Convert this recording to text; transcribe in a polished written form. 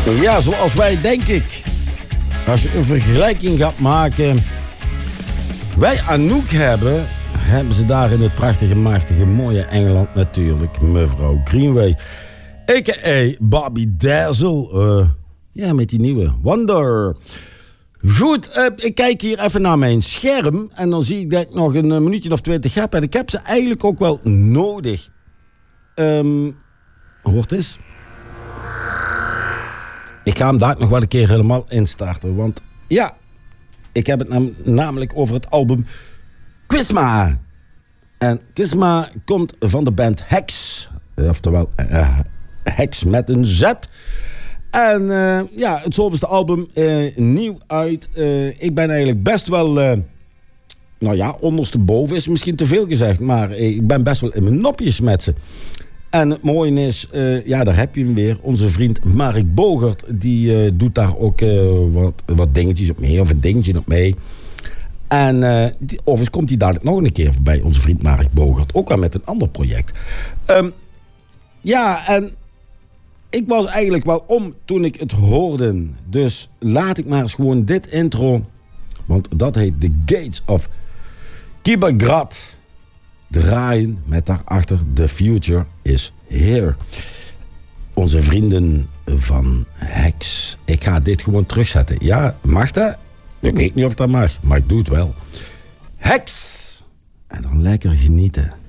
Ja, zoals wij, denk ik. Als je een vergelijking gaat maken. Wij Anouk hebben ze daar in het prachtige, machtige, mooie Engeland natuurlijk. Mevrouw Greenway. A.k.a. Bobby Dazzle. Ja, met die nieuwe Wonder. Goed, ik kijk hier even naar mijn scherm. En dan zie ik dat ik nog een minuutje of 20 heb. En ik heb ze eigenlijk ook wel nodig. Hoort eens. Ik ga hem daar nog wel een keer helemaal instarten. Want ja, ik heb het namelijk over het album Quizma. En Quizma komt van de band Hex. Oftewel Hex met een Z. En ja, het zoveelste album nieuw uit. Ik ben eigenlijk best wel... nou ja, ondersteboven is misschien te veel gezegd. Maar ik ben best wel in mijn nopjes met ze. En het mooie is, ja, daar heb je hem weer. Onze vriend Mark Bogert, die doet daar ook wat dingetjes op mee. Of een dingetje op mee. En overigens komt hij dadelijk nog een keer bij onze vriend Mark Bogert. Ook wel met een ander project. Ja, en ik was eigenlijk wel om toen ik het hoorde. Dus laat ik maar eens gewoon dit intro. Want dat heet The Gates of Kibergrad. Draaien met daarachter The Future is Here. Onze vrienden van Hex. Ik ga dit gewoon terugzetten. Ja, mag dat? Ik weet niet of dat mag, maar ik doe het wel. Hex. En dan lekker genieten.